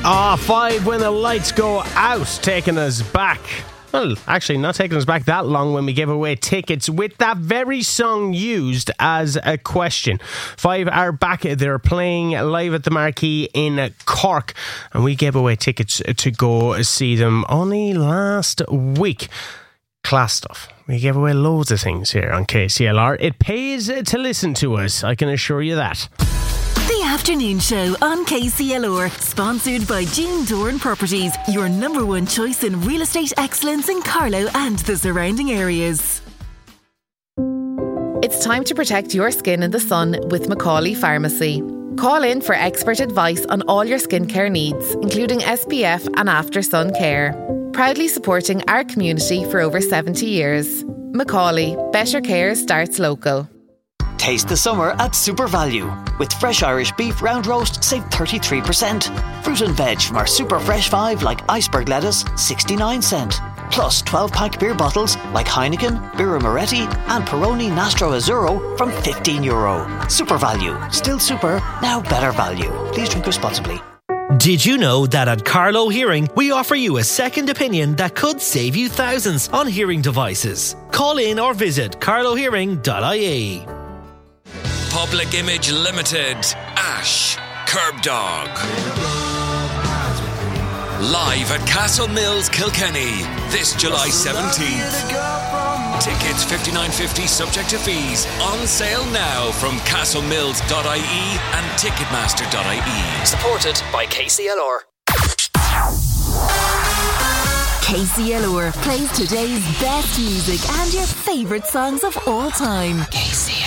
5 when the lights go out, taking us back. Well, actually, not taking us back that long when we gave away tickets with that very song used as a question. 5 are back. They're playing live at the Marquee in Cork, and we gave away tickets to go see them only last week. Class stuff. We gave away loads of things here on KCLR. It pays to listen to us, I can assure you that. The Afternoon Show on KCLR, sponsored by Jean Doran Properties, your number one choice in real estate excellence in Carlow and the surrounding areas. It's time to protect your skin in the sun with Macaulay Pharmacy. Call in for expert advice on all your skincare needs, including SPF and after-sun care. Proudly supporting our community for over 70 years. Macaulay, better care starts local. Taste the summer at Super Value. With fresh Irish beef round roast, save 33%. Fruit and veg from our Super Fresh 5 like iceberg lettuce, 69 cent. Plus 12-pack beer bottles like Heineken, Birra Moretti and Peroni Nastro Azzurro from €15. Super Value. Still super, now better value. Please drink responsibly. Did you know that at Carlow Hearing, we offer you a second opinion that could save you thousands on hearing devices? Call in or visit carlowhearing.ie. Public Image Limited, Ash, Curb Dog. Live at Castle Mills, Kilkenny, this July 17th. Tickets $59.50 subject to fees. On sale now from castlemills.ie and ticketmaster.ie. Supported by KCLR. KCLR plays today's best music and your favourite songs of all time. KCLR.